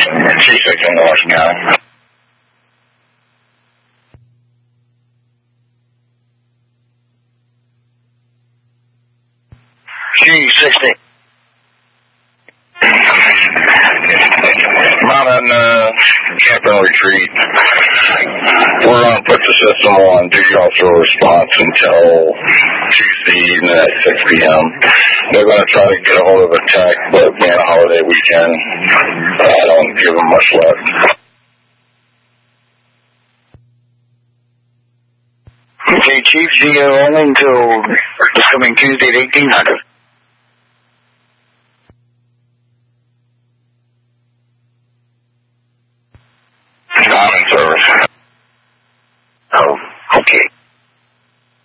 C6 in Washington County. G60. I'm out on camp and retreat. We're going to put the system on duty officer response until Tuesday evening at 6 p.m. They're going to try to get a hold of a tech, but being a holiday weekend, I don't give them much luck. Okay, Chief, GO only until this coming Tuesday at 1800.